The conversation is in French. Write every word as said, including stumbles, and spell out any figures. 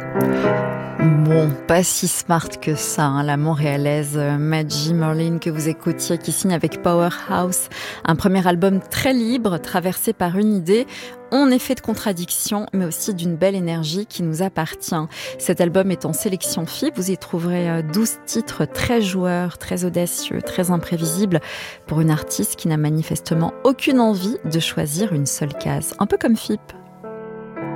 Bon, pas si smart que ça, hein, la montréalaise Maggie Merlin que vous écoutiez, qui signe avec Powerhouse, un premier album très libre, traversé par une idée, en effet de contradiction, mais aussi d'une belle énergie qui nous appartient. Cet album est en sélection F I B, vous y trouverez douze titres très joueurs, très audacieux, très imprévisibles, pour une artiste qui n'a manifestement aucune envie de choisir une seule case, un peu comme F I P.